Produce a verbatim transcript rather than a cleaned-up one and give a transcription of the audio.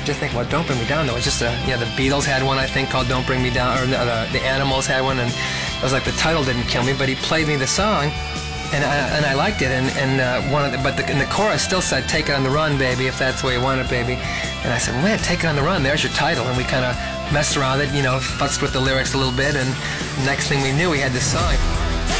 Just think, well, Don't Bring Me Down, though, it was just a, you know, the Beatles had one, I think, called Don't Bring Me Down, or the, the, the Animals had one, and it was like the title didn't kill me, but he played me the song, and I, and I liked it, and, and uh, one of the, but the, and the chorus still said, take it on the run, baby, if that's the way you want it, baby. And I said, well, man, take it on the run, there's your title, and we kind of messed around with it, you know, futzed with the lyrics a little bit, and next thing we knew, we had this song.